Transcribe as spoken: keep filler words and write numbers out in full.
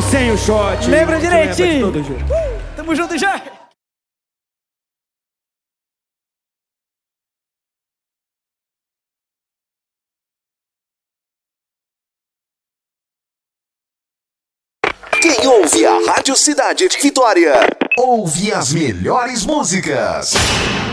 sem o shot. Lembra direitinho. Lembra de todo jeito. Uh, tamo junto já. Quem ouve a Rádio Cidade de Vitória, ouve as melhores músicas.